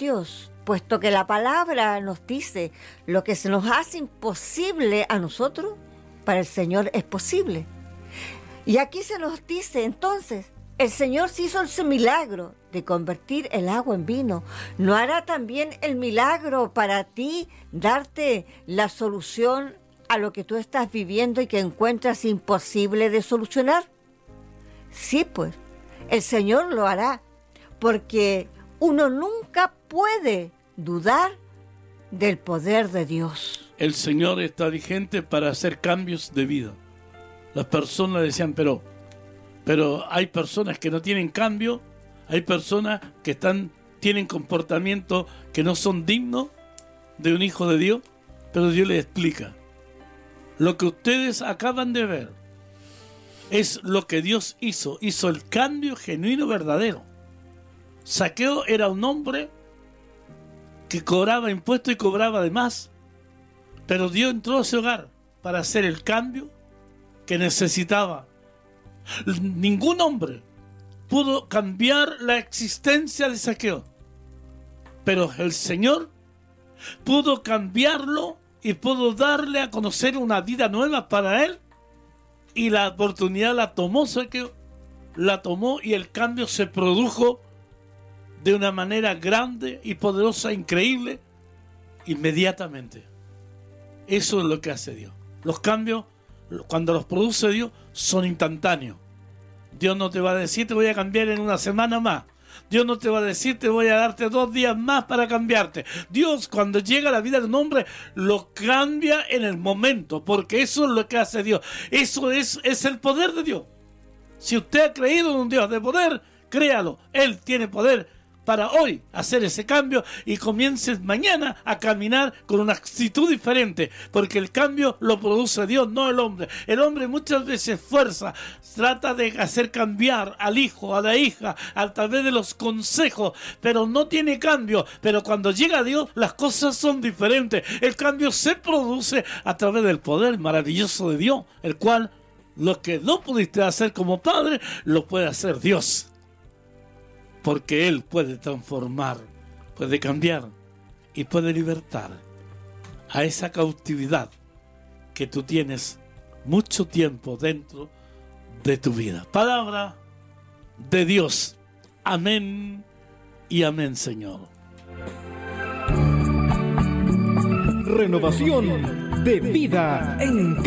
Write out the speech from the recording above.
Dios, puesto que la palabra nos dice lo que se nos hace imposible a nosotros, para el Señor es posible. Y aquí se nos dice entonces, el Señor se hizo ese milagro de convertir el agua en vino. ¿No hará también el milagro para ti, darte la solución a lo que tú estás viviendo y que encuentras imposible de solucionar? Sí, pues, el Señor lo hará, porque uno nunca puede dudar del poder de Dios. El Señor está vigente para hacer cambios de vida. Las personas decían, pero hay personas que no tienen cambio, hay personas que tienen comportamientos que no son dignos de un hijo de Dios, pero Dios les explica. Lo que ustedes acaban de ver es lo que Dios hizo el cambio genuino verdadero. Zaqueo era un hombre que cobraba impuestos y cobraba de más, pero Dios entró a ese hogar para hacer el cambio que necesitaba. Ningún hombre pudo cambiar la existencia de Zaqueo, pero el Señor pudo cambiarlo y pudo darle a conocer una vida nueva para él, y la oportunidad la tomó Zaqueo, la tomó, y el cambio se produjo de una manera grande y poderosa, increíble, inmediatamente. Eso es lo que hace Dios. Los cambios, cuando los produce Dios, son instantáneos. Dios no te va a decir te voy a cambiar en una semana más. Dios no te va a decir te voy a darte 2 días más para cambiarte. Dios, cuando llega a la vida de un hombre, lo cambia en el momento, porque eso es lo que hace Dios. Eso es el poder de Dios. Si usted ha creído en un Dios de poder, créalo. Él tiene poder para hoy hacer ese cambio, y comiences mañana a caminar con una actitud diferente, porque el cambio lo produce Dios, no el hombre. El hombre muchas veces trata de hacer cambiar al hijo, a la hija, a través de los consejos, pero no tiene cambio. Pero cuando llega Dios, las cosas son diferentes. El cambio se produce a través del poder maravilloso de Dios, el cual lo que no pudiste hacer como padre, lo puede hacer Dios. Porque Él puede transformar, puede cambiar y puede libertar a esa cautividad que tú tienes mucho tiempo dentro de tu vida. Palabra de Dios. Amén y amén, Señor. Renovación de vida en